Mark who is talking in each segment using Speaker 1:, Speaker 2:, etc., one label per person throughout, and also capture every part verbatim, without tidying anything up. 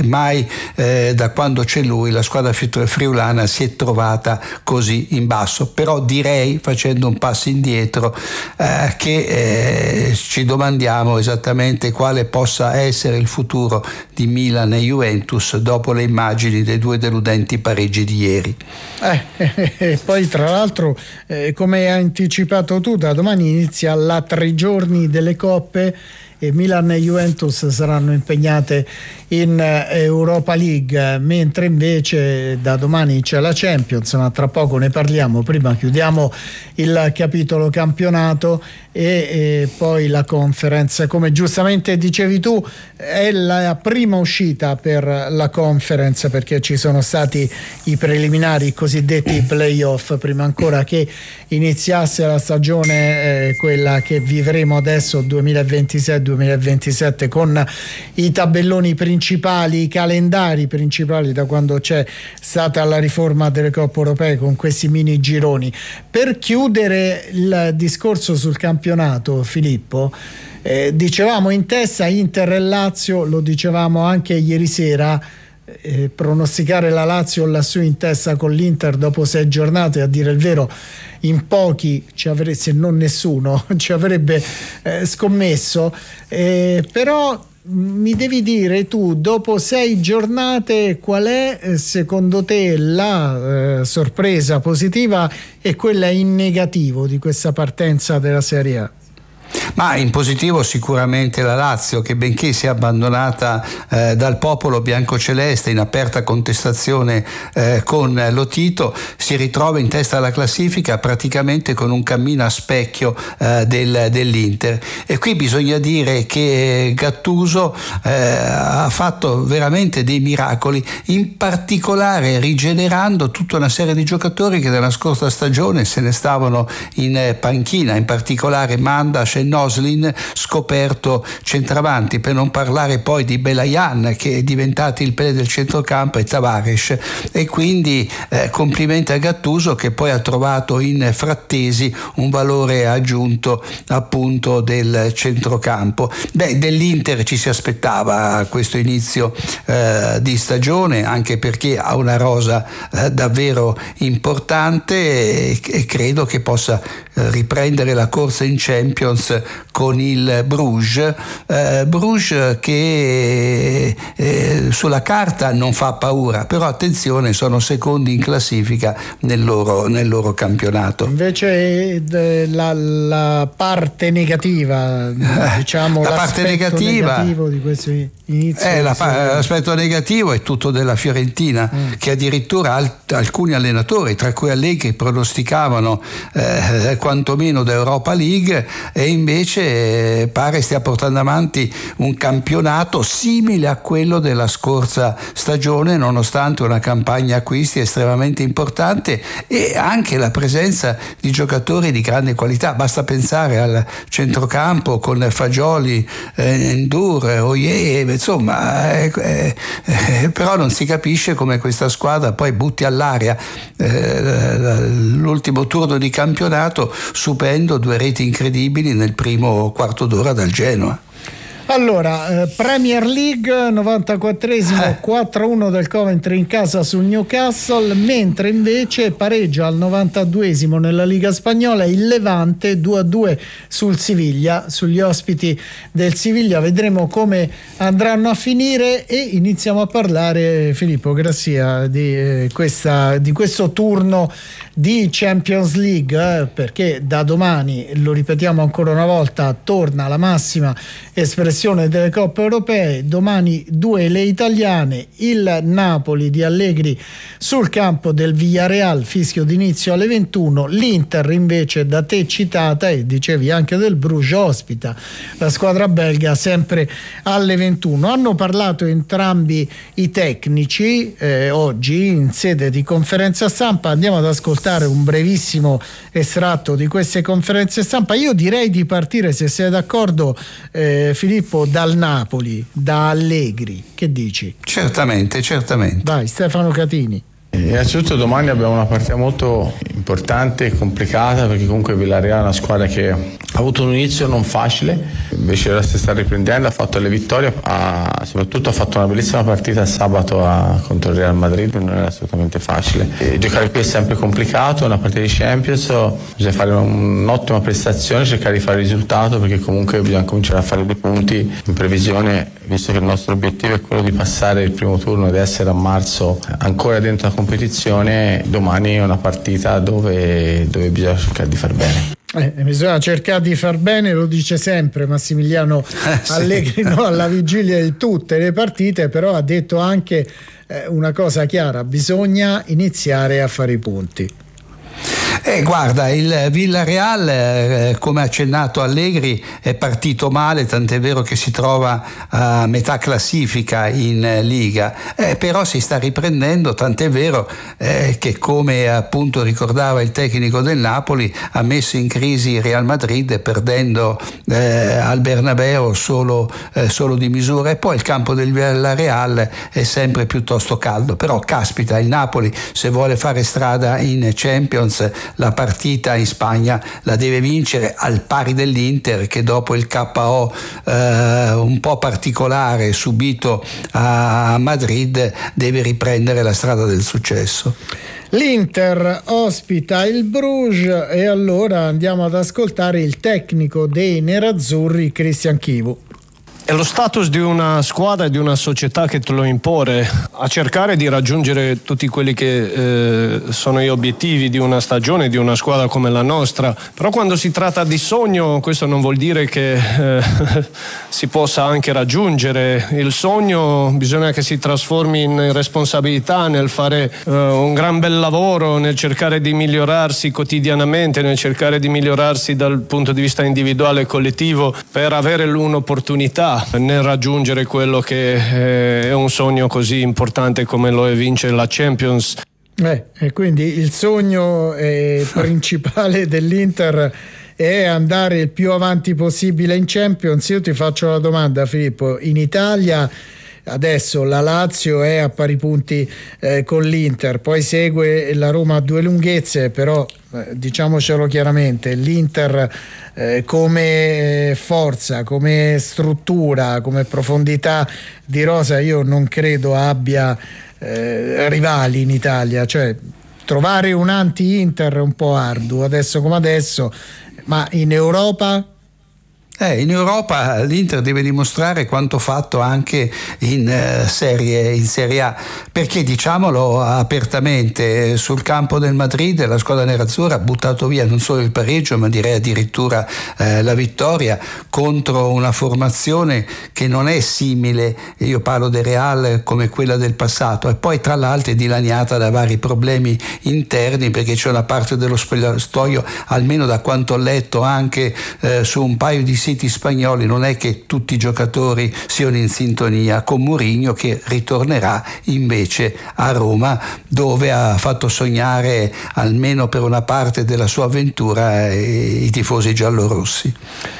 Speaker 1: mai eh, da quando c'è lui la squadra friulana si è trovata così in basso. Però direi, facendo un passo indietro, eh, che eh, ci domandiamo esattamente quale possa essere il futuro di Milan e Juventus dopo le immagini dei due deludenti pareggi di ieri.
Speaker 2: Eh, eh, eh, poi tra l'altro, eh, come hai anticipato tu, da domani inizia la tre giorni delle coppe e Milan e Juventus saranno impegnate in Europa League, mentre invece da domani c'è la Champions, ma tra poco ne parliamo. Prima chiudiamo il capitolo campionato e, e poi la Conference. Come giustamente dicevi tu, è la prima uscita per la Conference, perché ci sono stati i preliminari, i cosiddetti playoff, prima ancora che iniziasse la stagione, eh, quella che vivremo adesso duemilaventisei duemilaventisette, con i tabelloni principali, i calendari principali da quando c'è stata la riforma delle coppe europee, con questi mini gironi. Per chiudere il discorso sul campionato, Filippo, eh, dicevamo in testa Inter e Lazio, lo dicevamo anche ieri sera. Eh, pronosticare la Lazio lassù in testa con l'Inter dopo sei giornate, a dire il vero in pochi ci avrebbe, se non nessuno ci avrebbe eh, scommesso, eh, però mi devi dire tu, dopo sei giornate, qual è eh, secondo te la eh, sorpresa positiva e quella in negativo di questa partenza della Serie A?
Speaker 1: Ma in positivo sicuramente la Lazio, che benché sia abbandonata eh, dal popolo biancoceleste in aperta contestazione eh, con Lotito, si ritrova in testa alla classifica praticamente con un cammino a specchio eh, del, dell'Inter. E qui bisogna dire che Gattuso eh, ha fatto veramente dei miracoli, in particolare rigenerando tutta una serie di giocatori che nella scorsa stagione se ne stavano in panchina, in particolare Mandas e Noslin, scoperto centravanti, per non parlare poi di Belayan, che è diventato il pelle del centrocampo, e Tavares. E quindi eh, complimenti a Gattuso, che poi ha trovato in Frattesi un valore aggiunto appunto del centrocampo. Beh, dell'Inter ci si aspettava a questo inizio eh, di stagione, anche perché ha una rosa eh, davvero importante e, e credo che possa eh, riprendere la corsa in Champions con il Bruges, eh, Bruges che eh, sulla carta non fa paura, però attenzione, sono secondi in classifica nel loro, nel loro campionato.
Speaker 2: Invece eh, la, la parte negativa, diciamo,
Speaker 1: la parte negativa
Speaker 2: negativo di questo inizio,
Speaker 1: eh, la, l'aspetto negativo è tutto della Fiorentina, mm. che addirittura alt, alcuni allenatori, tra cui Allegri, pronosticavano eh, quantomeno da Europa League, e invece eh, pare stia portando avanti un campionato simile a quello della scorsa stagione, nonostante una campagna acquisti estremamente importante e anche la presenza di giocatori di grande qualità. Basta pensare al centrocampo con Fagioli, eh, Ndur, Oye, insomma, eh, eh, eh, però non si capisce come questa squadra poi butti all'aria eh, l'ultimo turno di campionato, subendo due reti incredibili nel primo quarto d'ora dal Genoa.
Speaker 2: Allora, eh, Premier League, novantaquattresimo, eh. quattro a uno del Coventry in casa sul Newcastle, mentre invece pareggia al novantaduesimo nella Liga Spagnola il Levante due a due sul Siviglia, sugli ospiti del Siviglia. Vedremo come andranno a finire e iniziamo a parlare, Filippo Grassia, di, eh, questa, di questo turno di Champions League, eh, perché da domani, lo ripetiamo ancora una volta, torna la massima espressione delle coppe europee. Domani due le italiane, il Napoli di Allegri sul campo del Villarreal, fischio d'inizio alle ventuno. L'Inter invece da te citata, e dicevi anche del Bruges, ospita la squadra belga sempre alle ventuno. Hanno parlato entrambi i tecnici eh, oggi in sede di conferenza stampa. Andiamo ad ascoltare un brevissimo estratto di queste conferenze stampa. Io direi di partire, se sei d'accordo, eh, Filippo, dal Napoli, da Allegri. Che dici?
Speaker 1: Certamente, certamente.
Speaker 2: Vai, Stefano Catini.
Speaker 3: Innanzitutto domani abbiamo una partita molto importante e complicata, perché comunque Villarreal è una squadra che ha avuto un inizio non facile, invece ora si sta riprendendo, ha fatto le vittorie, ha, soprattutto ha fatto una bellissima partita sabato a, contro il Real Madrid, non era assolutamente facile. E giocare qui è sempre complicato, una partita di Champions, bisogna fare un'ottima prestazione, cercare di fare il risultato, perché comunque bisogna cominciare a fare dei punti in previsione, visto che il nostro obiettivo è quello di passare il primo turno ed essere a marzo ancora dentro la competizione. Domani è una partita dove, dove bisogna cercare di far bene.
Speaker 2: Eh, bisogna cercare di far bene, lo dice sempre Massimiliano eh, sì. Allegri, no? Alla vigilia di tutte le partite, però ha detto anche eh, una cosa chiara: bisogna iniziare a fare i punti.
Speaker 1: Eh, guarda, il Villarreal, eh, come ha accennato Allegri, è partito male, tant'è vero che si trova a metà classifica in eh, Liga, eh, però si sta riprendendo, tant'è vero eh, che, come appunto ricordava il tecnico del Napoli, ha messo in crisi il Real Madrid perdendo eh, al Bernabeu solo, eh, solo di misura, e poi il campo del Villarreal è sempre piuttosto caldo. Però caspita, il Napoli, se vuole fare strada in Champions, la partita in Spagna la deve vincere, al pari dell'Inter, che dopo il K O eh, un po' particolare subito a Madrid deve riprendere la strada del successo.
Speaker 2: L'Inter ospita il Bruges e allora andiamo ad ascoltare il tecnico dei nerazzurri, Christian Chivu.
Speaker 4: È lo status di una squadra e di una società che te lo impone, a cercare di raggiungere tutti quelli che eh, sono gli obiettivi di una stagione, di una squadra come la nostra. Però quando si tratta di sogno, questo non vuol dire che eh, si possa anche raggiungere il sogno. Bisogna che si trasformi in responsabilità, nel fare eh, un gran bel lavoro, nel cercare di migliorarsi quotidianamente, nel cercare di migliorarsi dal punto di vista individuale e collettivo, per avere un'opportunità nel raggiungere quello che eh, è un sogno così importante come lo è vincere la Champions.
Speaker 2: Eh, e quindi il sogno eh, principale dell'Inter è andare il più avanti possibile in Champions. Io ti faccio la domanda, Filippo: in Italia adesso la Lazio è a pari punti eh, con l'Inter, poi segue la Roma a due lunghezze, però eh, diciamocelo chiaramente, l'Inter eh, come forza, come struttura, come profondità di rosa io non credo abbia eh, rivali in Italia, cioè trovare un anti-Inter è un po' arduo adesso come adesso, ma in Europa?
Speaker 1: Eh, in Europa l'Inter deve dimostrare quanto fatto anche in, eh, serie, in Serie A, perché diciamolo apertamente, sul campo del Madrid la squadra nerazzurra ha buttato via non solo il pareggio, ma direi addirittura eh, la vittoria contro una formazione che non è simile, io parlo del Real, come quella del passato, e poi tra l'altro è dilaniata da vari problemi interni, perché c'è una parte dello spogliatoio, almeno da quanto ho letto anche eh, su un paio di siti spagnoli, non è che tutti i giocatori siano in sintonia con Mourinho, che ritornerà invece a Roma, dove ha fatto sognare almeno per una parte della sua avventura i, i tifosi giallorossi.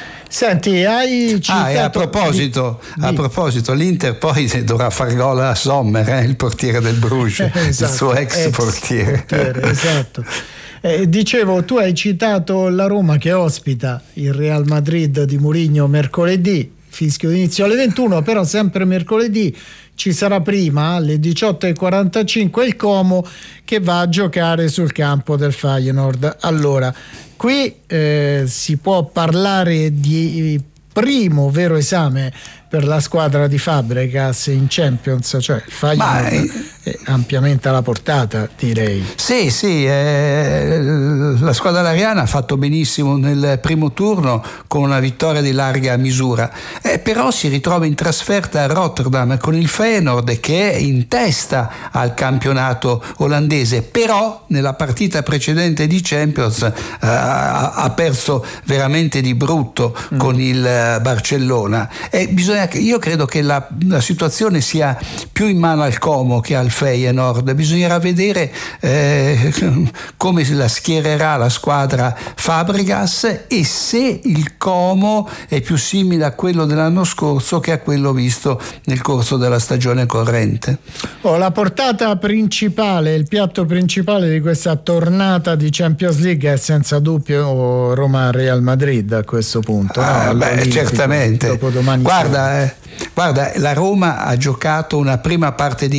Speaker 2: Senti, hai citato...
Speaker 1: Ah, e a proposito, di... a proposito, l'Inter poi dovrà far gol a Sommer, eh, il portiere del Bruges, esatto, il suo ex, ex portiere. portiere
Speaker 2: esatto. Eh, dicevo, tu hai citato la Roma che ospita il Real Madrid di Mourinho mercoledì, fischio d'inizio alle ventuno, però sempre mercoledì ci sarà prima alle diciotto e quarantacinque il Como che va a giocare sul campo del Feyenoord. Allora, qui eh, si può parlare di primo vero esame per la squadra di Fabregas in Champions, cioè il Feyenoord è ampiamente alla portata, direi.
Speaker 1: Sì, sì, eh, la squadra lariana ha fatto benissimo nel primo turno con una vittoria di larga misura, eh, però si ritrova in trasferta a Rotterdam con il Feyenoord che è in testa al campionato olandese, però nella partita precedente di Champions eh, ha perso veramente di brutto mm. con il Barcellona, e bisogna bisogna, io credo che la, la situazione sia più in mano al Como che al Feyenoord. Bisognerà vedere eh, come la schiererà la squadra Fabregas e se il Como è più simile a quello dell'anno scorso che a quello visto nel corso della stagione corrente.
Speaker 2: Oh, la portata principale, il piatto principale di questa tornata di Champions League è senza dubbio Roma-Real Madrid a questo punto.
Speaker 1: Ah,
Speaker 2: no?
Speaker 1: beh, certamente.
Speaker 2: Dopodomani
Speaker 1: guarda, eh, guarda, la Roma ha giocato una prima parte di